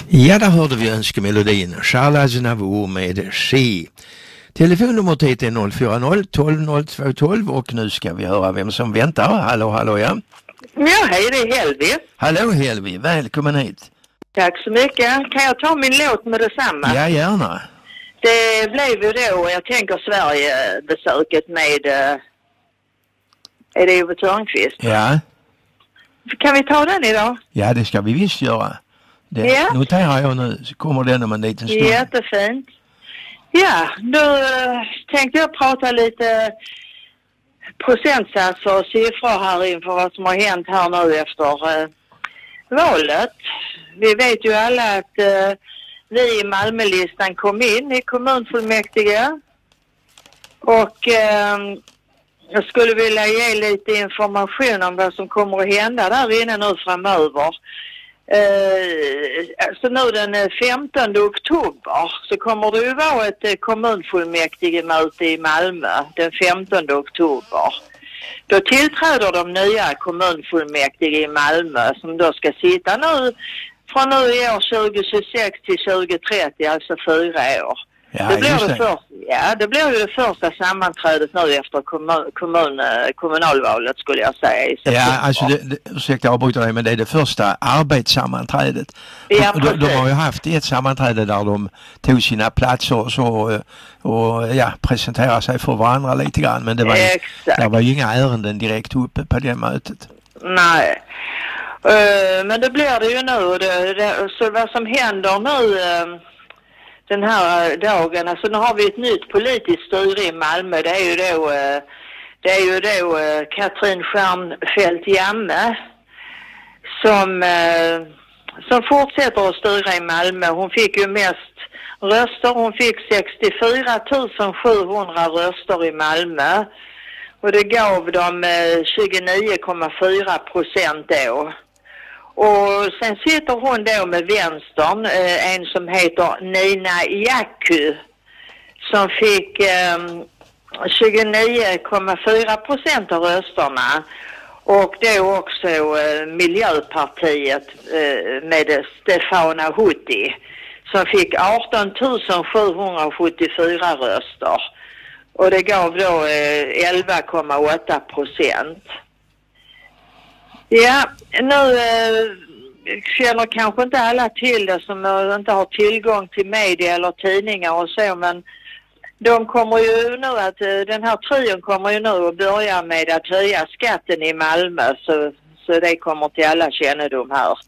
Ja, där hörde vi önskemelodin Charles Aznavour med Ski. Telefonnumret hit är 040 12 02 12 och nu ska vi höra vem som väntar. Hallå, ja. Ja, hej, det är Helvi. Hallå Helvi, välkommen hit. Tack så mycket. Kan jag ta min låt med detsamma? Ja, gärna. Det blev ju då, jag tänker Sverige-besöket med är det Ove Törnqvist? Ja. Kan vi ta den idag? Ja, det ska vi visst göra. Det noterar jag nu, så kommer den om en liten stund. Jättefint. Ja, då tänkte jag prata lite procentsatser och siffror här inför vad som har hänt här nu efter valet. Vi vet ju alla att vi i Malmölistan kom in i kommunfullmäktige och jag skulle vilja ge lite information om vad som kommer att hända där inne nu framöver. Så nu den 15 oktober så kommer det ju vara ett kommunfullmäktigemöte i Malmö den 15 oktober. Då tillträder de nya kommunfullmäktige i Malmö som då ska sitta nu från nu i år 2026 till 2030, alltså 4 år. Ja, det blir ju det första sammanträdet nu efter kommunalvalet skulle jag säga i september. Ja, alltså ursäkta jag avbryter dig, men det är det första arbetssammanträdet. Ja, de har ju haft ett sammanträde där de tog sina platser och presenterade sig för varandra lite grann, men det var ju inga ärenden direkt uppe på det mötet. Nej. Men det blir det ju nu. Så vad som händer nu den här dagen, alltså nu har vi ett nytt politiskt styre i Malmö. Det är ju då Katrin Stjernfeldt Jammeh som fortsätter att styra i Malmö. Hon fick ju mest röster. Hon fick 64 700 röster i Malmö. Och det gav dem 29,4% då. Och sen sitter hon då med vänstern, en som heter Nina Jaku som fick 29,4% av rösterna. Och då också Miljöpartiet med Stefana Hutti som fick 18 774 röster. Och det gav då 11,8%. Ja, nu känner kanske inte alla till det som inte har tillgång till media eller tidningar och så, men de kommer ju nu att den här trion kommer ju nu att börja med att höja skatten i Malmö så det kommer till alla kännedom här.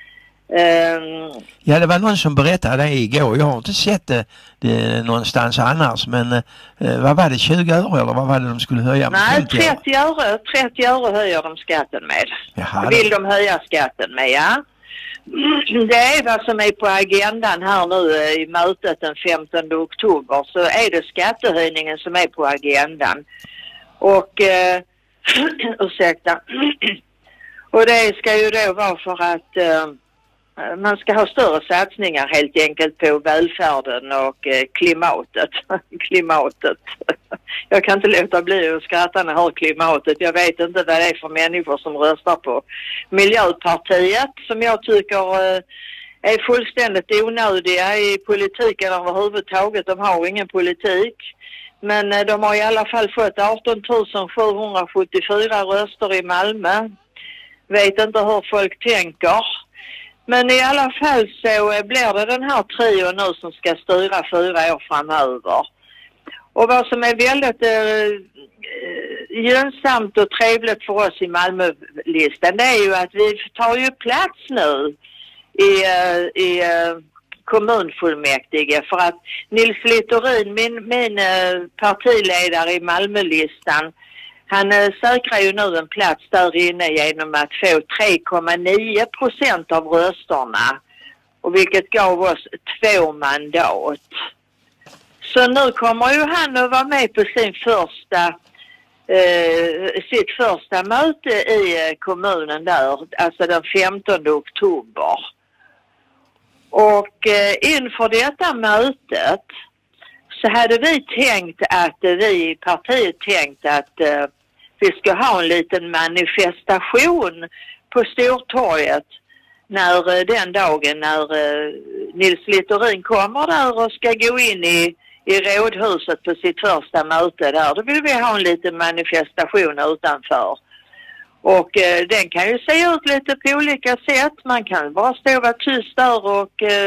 Ja, det var någon som berättade det igår. Jag har inte sett det någonstans annars, men vad var det, 20 öre eller vad var det de skulle höja med? Nej, 30 öre höjer de skatten med. Jaha, vill de höja skatten med, ja. Det är vad som är på agendan här nu i mötet den 15 oktober, så är det skattehöjningen som är på agendan. Och ursäkta. Och det ska ju då vara för att man ska ha större satsningar helt enkelt på välfärden och klimatet. Jag kan inte låta bli att skratta när jag hör klimatet. Jag vet inte vad det är för människor som röstar på Miljöpartiet som jag tycker är fullständigt onödiga i politiken överhuvudtaget. De har ingen politik. Men de har i alla fall fått 18 774 röster i Malmö. Vet inte hur folk tänker. Men i alla fall så blir det den här trion nu som ska styra 4 år framöver. Och vad som är väldigt gynnsamt och trevligt för oss i Malmölistan, det är ju att vi tar ju plats nu i kommunfullmäktige för att Nils Littorin, min partiledare i Malmölistan, han säkrar ju nu en plats där inne genom att få 3,9% av rösterna. Och vilket gav oss 2 mandat. Så nu kommer ju han att vara med på sitt första möte i kommunen där. Alltså den 15 oktober. Och inför detta mötet så hade vi i partiet tänkt att vi ska ha en liten manifestation på Stortorget när den dagen när Nils Littorin kommer där och ska gå in i rådhuset på sitt första möte där. Då vill vi ha en liten manifestation utanför. Och den kan ju se ut lite på olika sätt. Man kan bara stå och vara tyst där och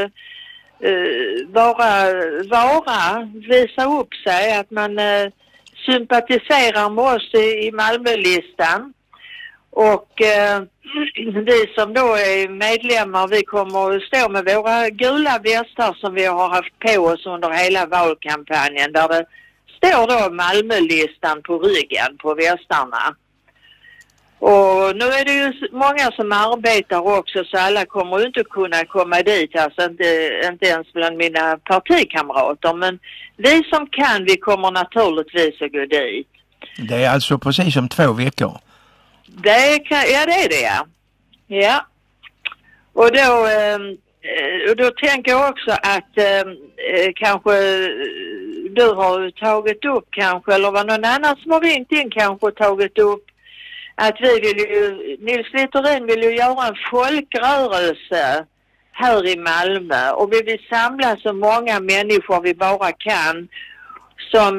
visa upp sig att man sympatiserar med oss i Malmölistan. Och vi som då är medlemmar, vi kommer att stå med våra gula västar som vi har haft på oss under hela valkampanjen, där det står då Malmölistan på ryggen på västarna. Och nu är det ju många som arbetar också, så alla kommer ju inte kunna komma dit, alltså inte ens bland mina partikamrater, men vi som kan, vi kommer naturligtvis att gå dit. Det är alltså precis om 2 veckor. Det är det, ja. Ja. Och då tänker jag också att kanske du har tagit upp kanske, eller var någon annan som har ringt in kanske tagit upp att Nils Littorin vill ju göra en folkrörelse här i Malmö, och vi vill samla så många människor vi bara kan som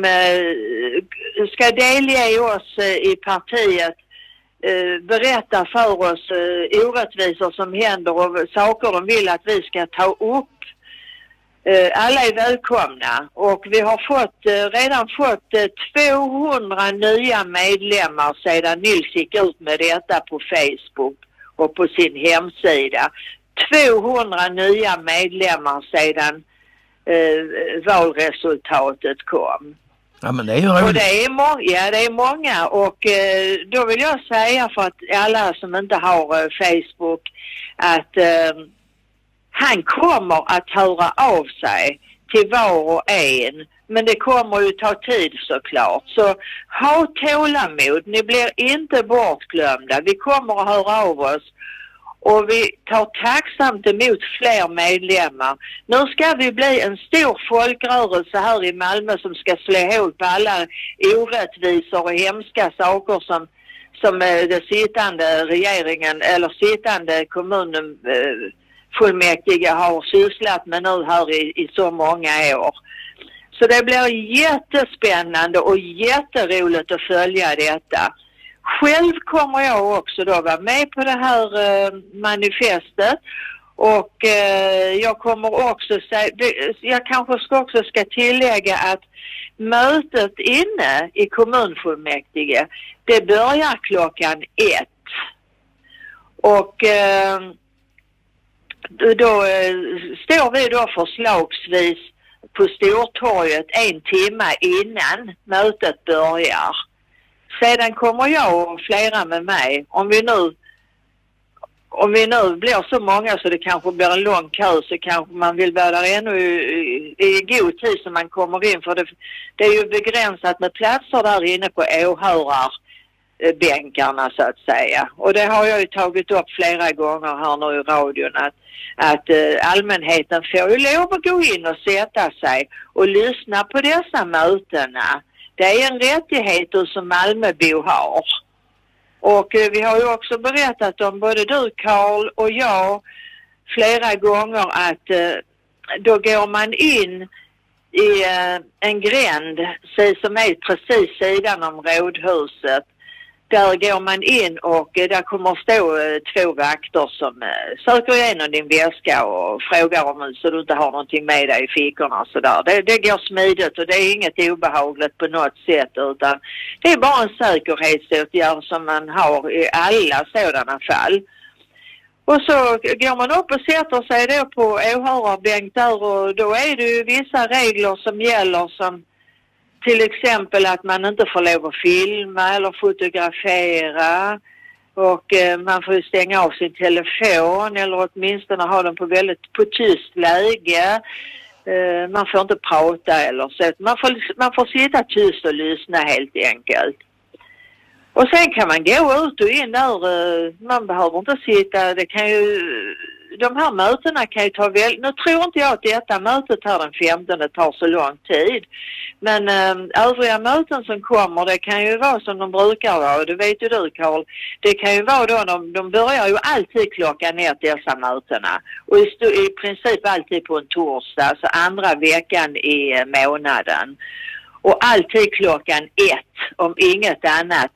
ska delge oss i partiet, berätta för oss orättvisor som händer och saker de vill att vi ska ta upp. Alla är välkomna, och vi har redan fått 200 nya medlemmar sedan Nils gick ut med detta på Facebook och på sin hemsida. 200 nya medlemmar sedan valresultatet kom. Ja, men det är ju roligt. Och det är många, och då vill jag säga för att alla som inte har Facebook att han kommer att höra av sig till var och en, men det kommer ju ta tid såklart. Så ha tålamod, ni blir inte bortglömda. Vi kommer att höra av oss, och vi tar tacksamt emot fler medlemmar. Nu ska vi bli en stor folkrörelse här i Malmö som ska slå ihop alla orättvisor och hemska saker som det sittande regeringen eller sittande kommunen fullmäktige har sysslat med nu här i så många år. Så det blir jättespännande och jätteroligt att följa detta. Själv kommer jag också då vara med på det här manifestet, och jag kommer också jag kanske också ska tillägga att mötet inne i kommunfullmäktige, det börjar 1:00. Och då står vi då förslagsvis på Stortorget 1 timme innan mötet börjar. Sedan kommer jag och flera med mig, om vi nu blir så många så det kanske blir en lång kö, så kanske man vill vara där ännu i god tid så man kommer in, för det är ju begränsat med platser där inne på åhörarbänkarna så att säga. Och det har jag ju tagit upp flera gånger här nu i radion, att allmänheten får ju lov att gå in och sätta sig och lyssna på dessa mötena. Det är en rättighet du som Malmöbo har. Och vi har ju också berättat om, både du Carl och jag, flera gånger att då går man in i en gränd som är precis sidan om rådhuset. Där går man in och där kommer stå 2 vakter som söker igenom din väska och frågar om så du inte har någonting med dig i fickorna och sådär. Det går smidigt och det är inget obehagligt på något sätt, utan det är bara en säkerhetsåtgärd som man har i alla sådana fall. Och så går man upp och sätter sig då på åhörarbänk där, och då är det ju vissa regler som gäller, som till exempel att man inte får lov att filma eller fotografera, och man får stänga av sin telefon eller åtminstone ha den på tyst läge. Man får inte prata eller så. Man får sitta tyst och lyssna helt enkelt. Och sen kan man gå ut och in där. Man behöver inte sitta. Det kan ju de här mötena kan ju ta nu tror inte jag att detta mötet här den 15 tar så lång tid. Men övriga möten som kommer, det kan ju vara som de brukar vara. Det vet ju du, Carl. Det kan ju vara då, de börjar ju alltid klockan 1 dessa mötena. Och i princip alltid på en torsdag, så andra veckan i månaden. Och alltid klockan 1, om inget annat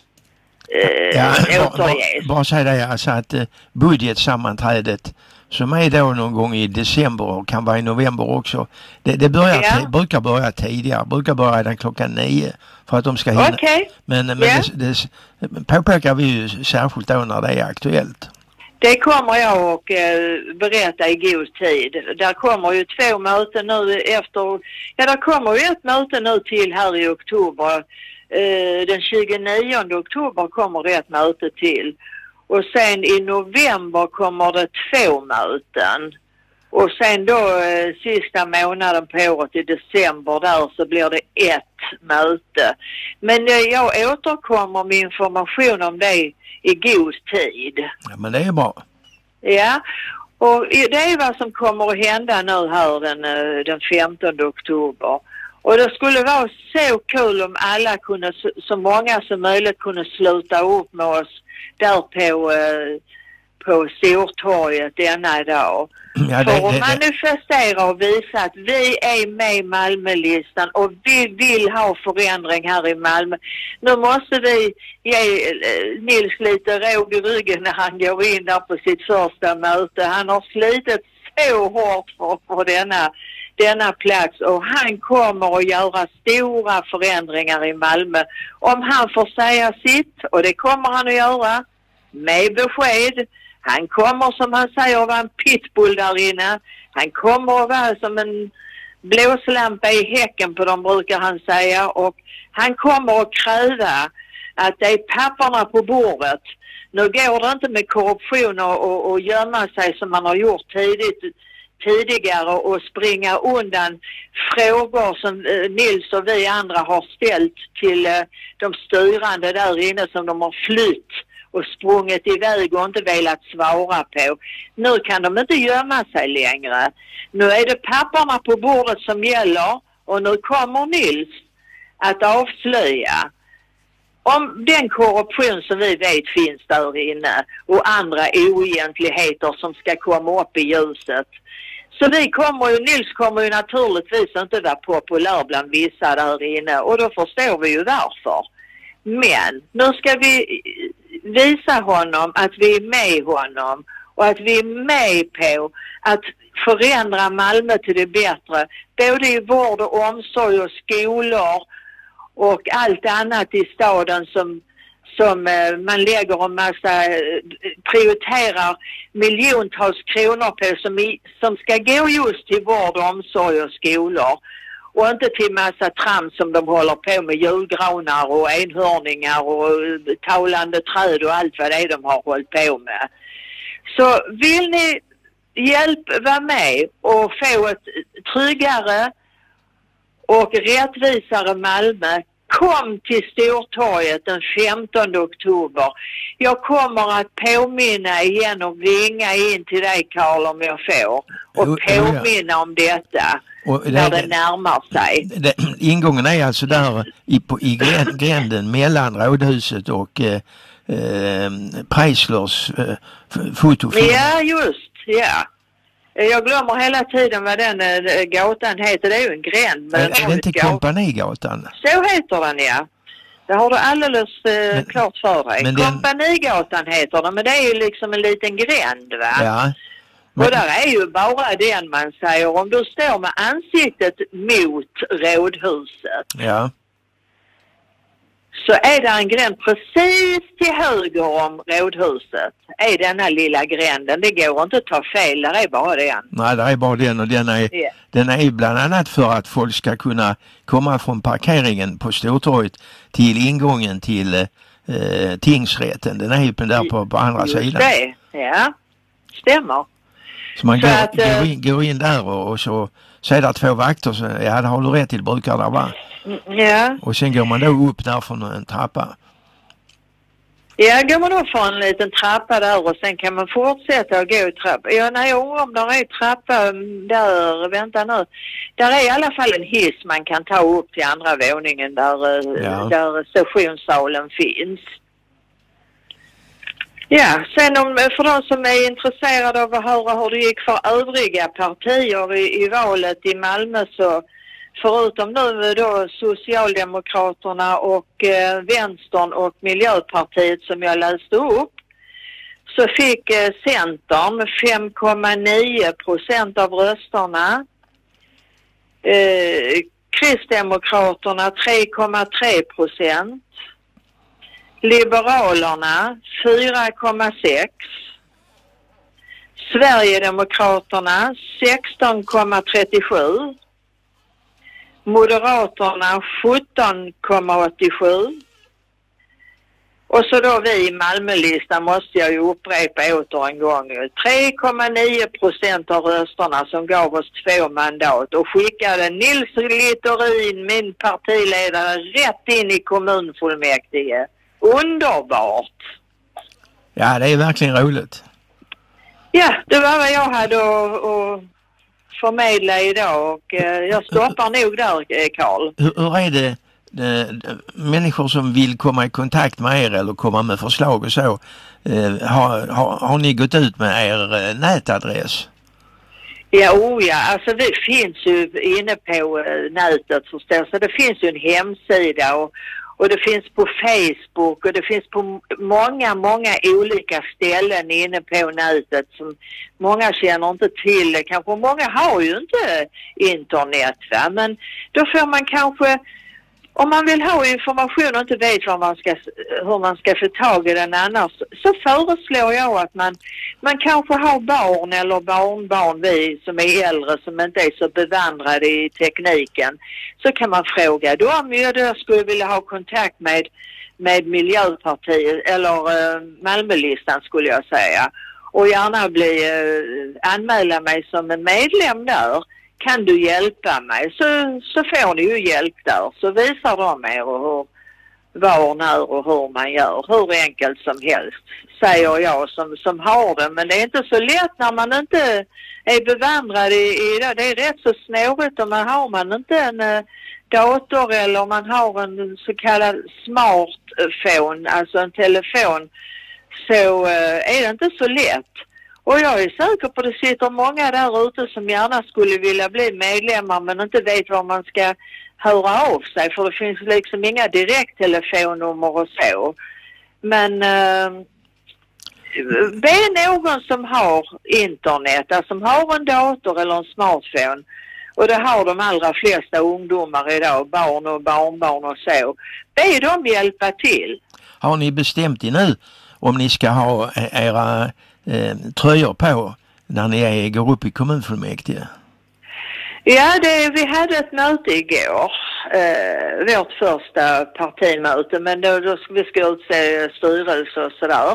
bara säga det, alltså att budgetsammanträdet som är då någon gång i december och kan vara i november också, det brukar börja tidigare, brukar börja redan klockan 9 för att de ska hinna. Men det påpekar vi ju särskilt då när det är aktuellt. Det kommer jag och berätta i god tid. Där kommer ju 2 möten nu där kommer ju ett möte nu till här i oktober. Den 29 oktober kommer ett möte till. Och sen i november kommer det 2 möten. Och sen då sista månaden på året i december där så blir det 1 möte. Men jag återkommer med information om det i god tid. Ja, men det är bra. Ja, och det är vad som kommer att hända nu här den 15 oktober. Och det skulle vara så kul om alla kunde, så många som möjligt kunde sluta upp med oss där på Stortorget denna dag. Ja, för att manifestera och visa att vi är med i Malmölistan och vi vill ha förändring här i Malmö. Nu måste vi ge Nils lite råg i ryggen när han går in där på sitt första möte. Han har slitit så hårt för denna plats och han kommer att göra stora förändringar i Malmö om han får säga sitt, och det kommer han att göra med besked. Han kommer, som han säger, att vara en pitbull där inne. Han kommer att vara som en blåslampa i häcken på dem, brukar han säga, och han kommer att kräva att det är papperna på bordet. Nu går det inte med korruption och gömma sig som man har gjort tidigare och springa undan frågor som Nils och vi andra har ställt till de styrande där inne som de har flytt och sprungit iväg och inte velat svara på. Nu kan de inte gömma sig längre. Nu är det papperna på bordet som gäller och nu kommer Nils att avslöja om den korruption som vi vet finns där inne och andra oegentligheter som ska komma upp i ljuset. Så Nils kommer ju naturligtvis inte vara populär bland vissa där inne, och då förstår vi ju varför. Men nu ska vi visa honom att vi är med honom och att vi är med på att förändra Malmö till det bättre. Både i vård och omsorg och skolor och allt annat i staden som man lägger en massa, prioriterar miljontals kronor på som ska gå just till vård, omsorg och skolor. Och inte till massa trams som de håller på med, julgranar och enhörningar och talande träd och allt vad det är de har hållit på med. Så vill ni vara med och få ett tryggare och rättvisare Malmö, kom till Stortorget den 15 oktober. Jag kommer att påminna igen och ringa in till dig, Carl, om jag får. Och påminna om detta när det närmar sig. Ingången är alltså där i gränden mellan Rådhuset och Preislers fotofilm. Ja, just. Ja. Jag glömmer hela tiden vad den gatan heter. Det är ju en gränd. Är det inte Kompanigatan? Så heter den, ja. Det har du alldeles klart för dig. Kompanigatan heter den, men det är ju liksom en liten gränd, va? Ja. Och där är ju bara den man säger. Om du står med ansiktet mot Rådhuset. Ja. Så är det en gränd precis till höger om Rådhuset. Är denna lilla gränden. Det går inte att ta fel, där är bara den. Nej, det är bara den, och den är bland annat för att folk ska kunna komma från parkeringen på Stortorget till ingången till tingsrätten. Den är ju där på andra sidan. Det, ja. Stämmer. Så man går in där och så är det 2 vakter. Så, ja, det har du rätt till, brukar det vara. Ja. Och sen går man då upp där från en trappa. Ja, går man upp för en liten trappa där och sen kan man fortsätta att gå i trappa. Ja, nej, jag undrar om där är trappa där, vänta nu. Där är i alla fall en hiss man kan ta upp till andra våningen där stationssalen finns. Ja, sen för de som är intresserade av att höra hur det gick för övriga partier i valet i Malmö, så förutom nu då Socialdemokraterna och Vänstern och Miljöpartiet som jag läste upp, så fick Centern 5,9% av rösterna. Kristdemokraterna 3,3%. Liberalerna 4,6%. Sverigedemokraterna 16,37%. Moderaterna 17,87%. Och så då vi i Malmölistan måste jag ju upprepa åter en gång. 3,9% av rösterna som gav oss 2 mandat och skickade Nils Littorin, min partiledare, rätt in i kommunfullmäktige. Underbart! Ja, det är verkligen roligt. Ja, det var vad jag hade att förmedla idag och jag stoppar nog där, Carl. Hur är det människor som vill komma i kontakt med er eller komma med förslag och så? Har ni gått ut med er nätadress? Ja, alltså det finns ju inne på nätet förstås. Så det finns ju en hemsida och det finns på Facebook och det finns på många olika ställen inne på nätet som många känner inte till. Kanske många har ju inte internet, va? Men då får man kanske, om man vill ha information och inte vet hur man ska få tag i den annars, så föreslår jag att man kanske har barn eller barnbarn, vi som är äldre som inte är så bevandrade i tekniken, så kan man fråga dem. Jag skulle vilja ha kontakt med Miljöpartiet eller Malmölistan skulle jag säga, och gärna anmäla mig som en medlem där. Kan du hjälpa mig? Så får ni ju hjälp där. Så visar de er var, när och hur man gör. Hur enkelt som helst, säger jag som har det. Men det är inte så lätt när man inte är bevandrad i det. Det är rätt så snårigt om har man inte en dator eller man har en så kallad smartphone, alltså en telefon, så är det inte så lätt. Och jag är säker på att det sitter många där ute som gärna skulle vilja bli medlemmar men inte vet var man ska höra av sig. För det finns liksom inga direkttelefonnummer och så. Men be någon som har internet, alltså som har en dator eller en smartphone. Och det har de allra flesta ungdomar idag, barn och barnbarn och så. Be dem hjälpa till. Har ni bestämt er nu om ni ska ha era tröjor på när ni går upp i kommunfullmäktige? Ja, vi hade ett möte igår, vårt första partimöte, men då ska vi utse styrelse och sådär.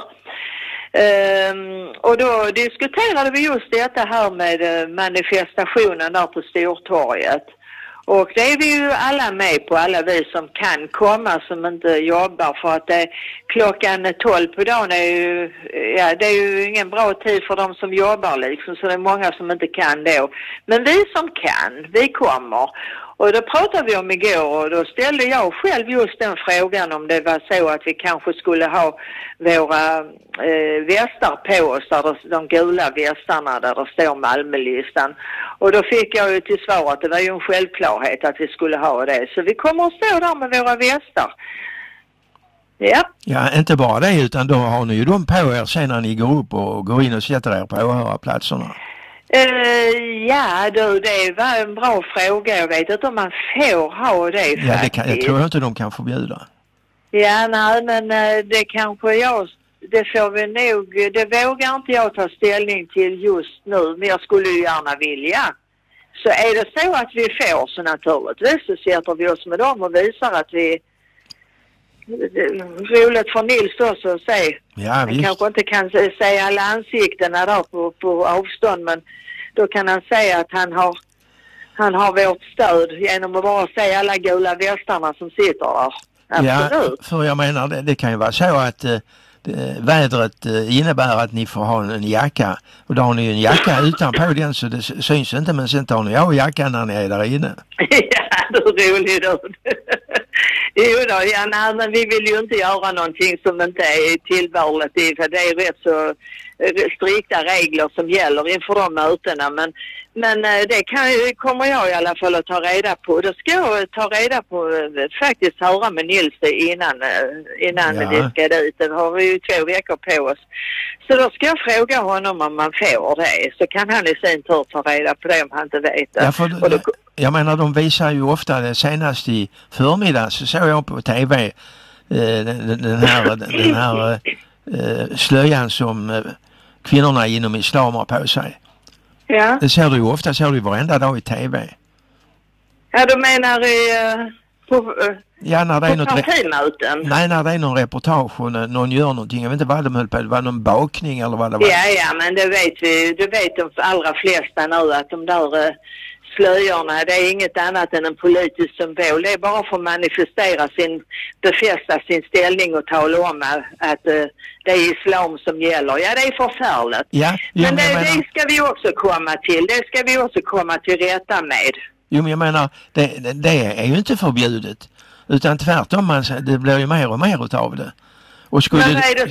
Och då diskuterade vi just detta här med manifestationen där på Stortorget. Och det är vi ju alla med på, alla vi som kan komma som inte jobbar, för att klockan 12 på dagen är ju, ja, det är ju ingen bra tid för de som jobbar liksom, så det är många som inte kan då. Men vi som kan, vi kommer. Och då pratade vi om igår och då ställde jag själv just den frågan om det var så att vi kanske skulle ha våra västar på oss, de gula västarna där det står Malmölistan. Och då fick jag ju till svar att det var ju en självklarhet att vi skulle ha det. Så vi kommer att stå där med våra västar. Ja. Ja, inte bara det utan då har ni ju dem på er sen när ni går upp och går in och sätter er på åhörarplatserna. Ja, det var en bra fråga. Jag vet inte om man får ha det. Ja, jag tror inte de kan förbjuda. Ja, nej, men det kanske det får vi nog, det vågar inte jag ta ställning till just nu, men jag skulle ju gärna vilja. Så är det så att vi får, så naturligtvis så sätter vi oss med dem och visar att vi, roligt för Nils också att se. Ja, han kanske inte kan säga alla ansiktena där på avstånd, men då kan han säga att han har vårt stöd genom att bara säga alla gula västarna som sitter där. Absolut. Ja, för jag menar det kan ju vara så att vädret innebär att ni får ha en jacka. Och då har ni en jacka utanpå den så det syns inte, men sen tar ni av jackan när ni är där inne. Ja, det är roligt då. Jo då, ja, nej, men vi vill ju inte göra någonting som inte är tillbörligt, för det är rätt så strikta regler som gäller inför de mötena, men det kommer jag i alla fall att ta reda på. Då ska jag ta reda på, faktiskt höra med Nils innan det ska dit. Det har vi ju 2 veckor på oss. Så då ska jag fråga honom om man får det. Så kan han i sin tur ta reda på det om han inte vet det. Ja, jag menar, de visar ju ofta det, senast i förmiddag så såg jag på tv den här slöjan som kvinnorna inom islam har på sig. Ja. Det ser du ju ofta, ser du varenda dag i tv. Ja, du menar ja, när det är något partimöten? Nej, när det är någon reportage och någon gör någonting. Jag vet inte vad de höll på. Det var någon bakning eller vad det var. Ja, men det vet vi. Du vet de allra flesta nu att de där slöjorna, det är inget annat än en politisk symbol. Det är bara för att manifestera befästa sin ställning och tala om att det är islam som gäller. Ja, det är förfärligt. Ja, men det ska vi också komma till. Det ska vi också komma till rätta med. Jo, men jag menar, det är ju inte förbjudet. Utan tvärtom, det blir ju mer och mer utav det. Och men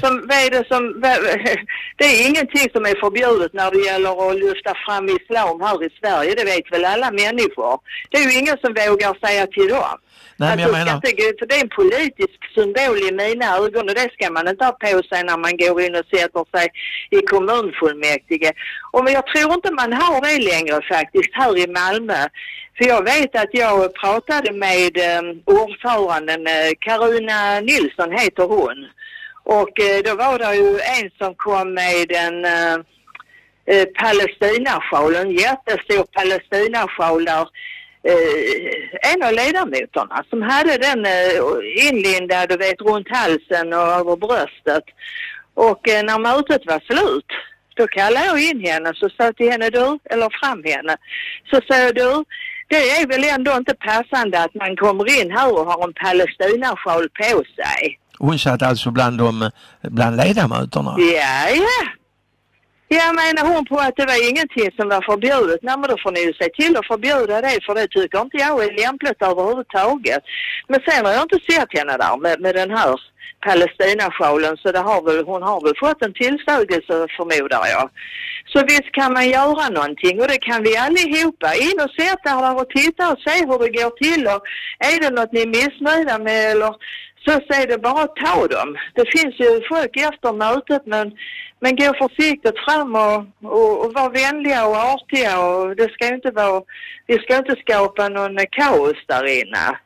det är ingenting som är förbjudet när det gäller att lyfta fram islam här i Sverige. Det vet väl alla människor. Det är ju ingen som vågar säga till dem. Nej, men jag menar... för det är en politisk symbol i mina ögon och det ska man inte ha på sig när man går in och sätter sig i kommunfullmäktige. Och jag tror inte man har det längre faktiskt här i Malmö. För jag vet att jag pratade med ordföranden, Carina Nilsson heter hon. Och då var det ju en som kom med en Palestinasjal, en jättestor Palestinasjal där. En av ledamoterna som hade den inlindad, du vet, runt halsen och över bröstet. Och när mötet var slut, då kallade jag in henne så sa till henne fram henne. Så sa du, det är väl ändå inte passande att man kommer in här och har en Palestinasjal på sig. Hon satt alltså bland ledamöterna? Ja. Jag menar hon på att det var ingenting som var förbjudet. Nej, men då får ni ju se till att förbjuda det, för det tycker inte jag är lämpligt överhuvudtaget. Men sen har jag inte sett henne där med den här Palestinasjalen, så hon har väl fått en tillsägelse, förmodar jag. Så visst kan man göra någonting, och det kan vi allihopa. In och sätta där och titta och se hur det går till, och är det något ni är missnöjda med eller så är det bara att ta dem. Det finns ju folk efter mötet, men gå försiktigt fram och vara vänliga och artiga, och det ska inte vara, vi ska inte skapa någon kaos där inne.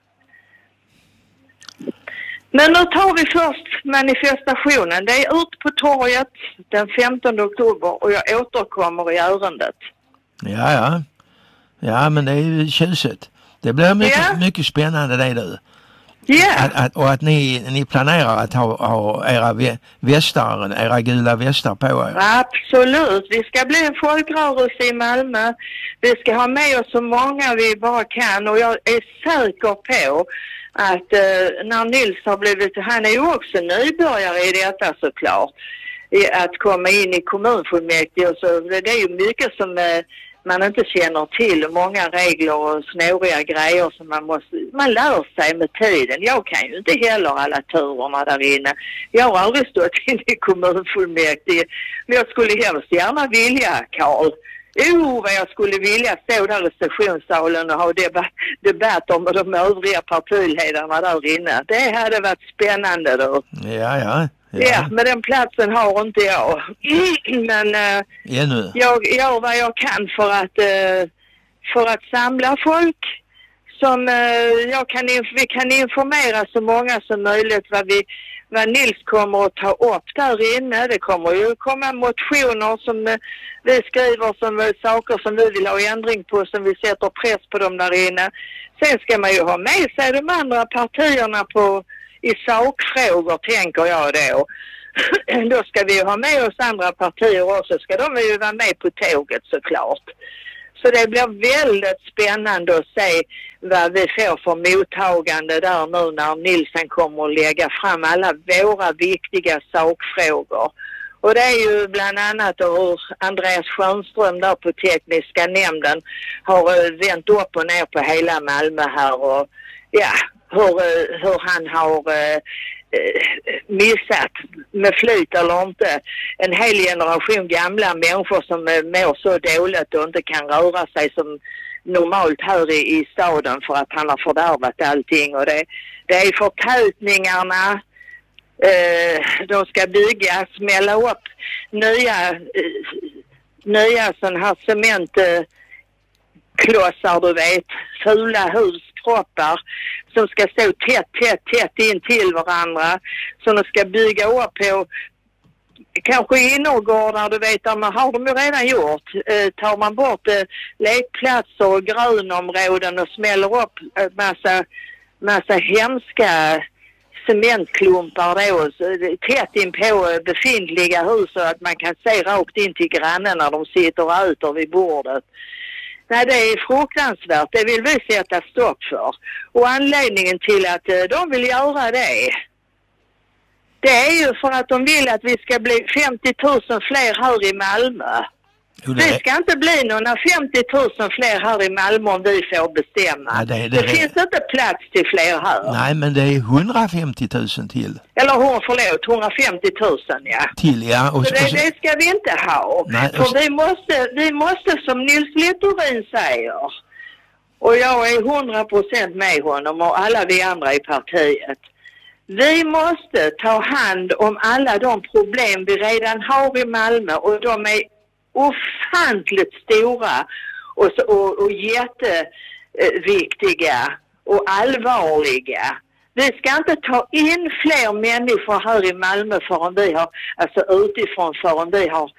Men nu tar vi först manifestationen. Det är ut på torget den 15 oktober och jag återkommer i ärendet. Ja, men det är ju tjusigt. Det blir mycket spännande det du. Yeah. Och att ni planerar att ha era västar, era gula västar på er. Absolut. Vi ska bli en folkrörelse i Malmö. Vi ska ha med oss så många vi bara kan, och jag är säker på att när Nils har blivit, han är ju också nybörjare i detta såklart, att komma in i kommunfullmäktige, och så det är ju mycket som man inte känner till, många regler och snåriga grejer som man lär sig med tiden. Jag kan ju inte heller alla turerna där inne. Jag har aldrig stått in i kommunfullmäktige, men jag skulle hemskt gärna vilja, Carl. Vad jag skulle vilja stå där i sessionssalen och ha debatter med de övriga partiledarna där inne. Det hade varit spännande då. Ja, men den platsen har inte jag. Men jag gör vad jag kan för att samla folk som vi kan informera så många som möjligt vad Nils kommer att ta upp där inne. Det kommer ju komma motioner som vi skriver som saker som vi vill ha ändring på, som vi sätter press på dem där inne. Sen ska man ju ha med sig de andra partierna i sakfrågor, tänker jag då. Då ska vi ju ha med oss andra partier också. Ska de ju vara med på tåget såklart. Så det blir väldigt spännande att se vad vi får för mottagande där nu när Nilsson kommer att lägga fram alla våra viktiga sakfrågor. Och det är ju bland annat hur Andreas Schönström där på tekniska nämnden har vänt upp och ner på hela Malmö här och ja, hur han har missat med flyt eller inte en hel generation gamla människor som mår så dåligt och inte kan röra sig som normalt här i staden för att han har fördärvat allting. Och det är förtätningarna, de ska bygga, smälla upp nya sån här cementklossar, du vet, fula huskroppar som ska stå tätt in till varandra, som de ska bygga upp på kanske innergårdar, du vet, där man har de ju redan gjort. Tar man bort lekplatser och grönområden och smäller upp massa hemska cementklumpar då, tätt in på befintliga hus så att man kan se rakt in till grannen när de sitter och äter vid bordet. Nej, det är fruktansvärt. Det vill vi sätta stopp för. Och anledningen till att de vill göra det är ju för att de vill att vi ska bli 50 000 fler här i Malmö. Det ska inte bli några 50 000 fler här i Malmö om vi får bestämma. Ja, det finns inte plats till fler här. Nej, men det är 150 000 till. Eller 150 000, ja. Till, ja. Och det ska vi inte ha. Nej, för vi måste, som Nils Littorin säger, och jag är 100% med honom och alla vi andra i partiet. Vi måste ta hand om alla de problem vi redan har i Malmö, och de är ofantligt stora och jätteviktiga och allvarliga. Vi ska inte ta in fler människor här i Malmö förrän vi har, alltså utifrån, förrän vi har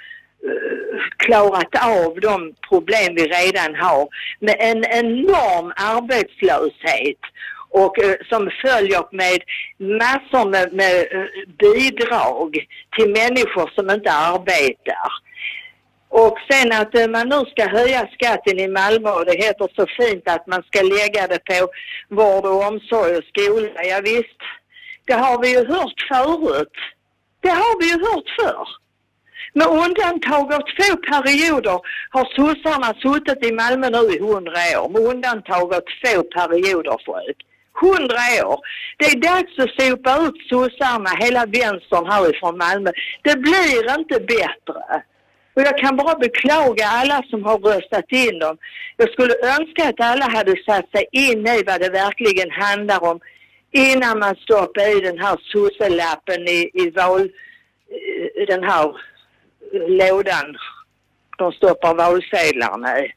klarat av de problem vi redan har med en enorm arbetslöshet och som följer med massor med bidrag till människor som inte arbetar. Och sen att man nu ska höja skatten i Malmö, och det heter så fint att man ska lägga det på vård och omsorg och skola. Ja visst, det har vi ju hört förut. Det har vi ju hört förr. Med undantag av 2 perioder har sossarna suttit i Malmö nu i 100 år. Med undantag av 2 perioder, folk. 100 år. Det är dags att sopa ut sossarna, hela vänstern härifrån Malmö. Det blir inte bättre. Och jag kan bara beklaga alla som har röstat in dem. Jag skulle önska att alla hade satt sig in i vad det verkligen handlar om innan man stoppar i den här sosselappen i den här lådan. De stoppar valsedlarna i.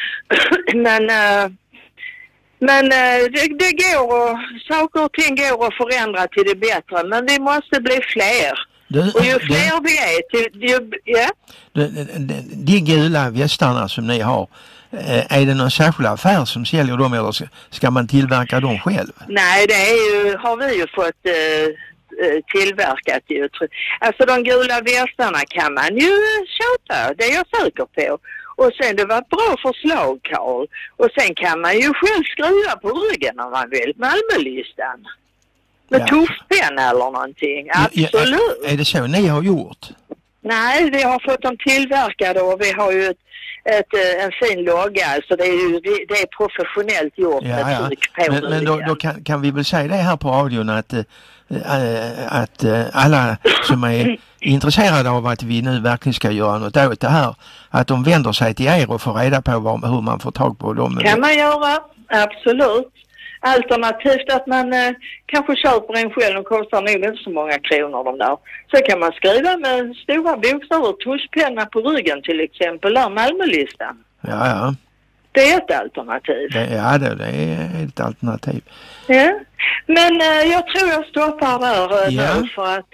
Men det går, och saker och ting går att förändra till det bättre. Men vi måste bli fler. Och ju fler vi är, de gula västarna som ni har, är det någon särskild affär som säljer dem, eller ska man tillverka dem själv? Nej, det har vi ju fått tillverkat ju. Alltså de gula västarna kan man ju köpa, det är jag säker på. Och sen, det var ett bra förslag, Carl. Och sen kan man ju själv skriva på ryggen om man vill, Malmölistan. Med tuffpenna eller någonting, absolut. Är det så ni har gjort? Nej, vi har fått dem tillverkade och vi har ju en fin logga. Så det är professionellt gjort med tryck på ryggen. Men då kan vi väl säga det här på radion att alla som är intresserade av att vi nu verkligen ska göra något åt det här, att de vänder sig till er och får reda på hur man får tag på dem. Kan man göra, absolut. Alternativt att man kanske köper en själv, och kostar nog inte så många kronor de där. Så kan man skriva med stora bokstäver och tuschpenna på ryggen till exempel, där Malmölistan. Ja. Det är ett alternativ. Det är ett alternativ. Ja, men jag tror jag stoppar där nu för att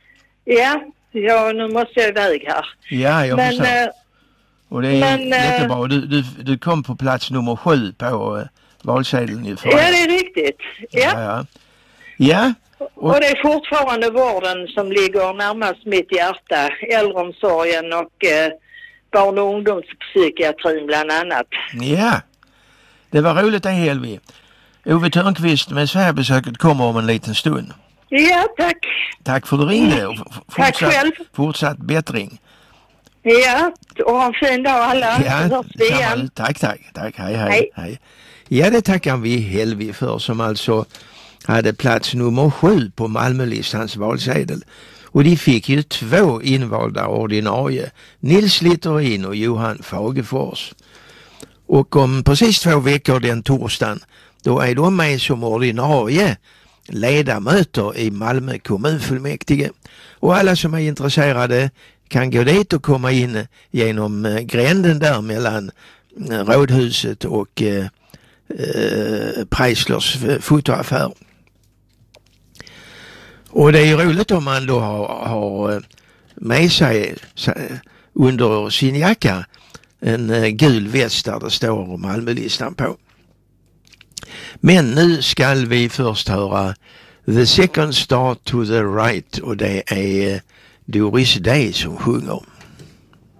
nu måste jag iväg här. Ja, jag förstår. Och det är jättebra. Du kom på plats nummer 7 på valsedeln ju. Ja, det är riktigt. Ja. Och det är fortfarande vården som ligger närmast mitt hjärta. Äldreomsorgen och barn- och ungdomspsykiatrin bland annat. Ja, det var roligt det Helvi. Ove Törnqvist med Sverigebesöket kommer om en liten stund. Ja, tack. Tack för att du ringde och Tack själv. Fortsatt bättring. Ja, och ha en fin dag alla. Ja, tack. Hej. Ja, det tackar vi Helvi för som alltså hade plats nummer 7 på Malmölistans valsedel. Och de fick ju 2 invalda ordinarie, Nils Littorin och Johan Fagefors. Och om precis 2 veckor den torsdagen, då är de med som ordinarie ledamöter i Malmö kommunfullmäktige. Och alla som är intresserade kan gå dit och komma in genom gränden där mellan Rådhuset och Preislers fotoaffär. Och det är ju roligt om man då har med sig under sin jacka en gul väst där det står Malmölistan på. Men nu ska vi först höra The Second Star to the Right och det är Doris Day som sjunger.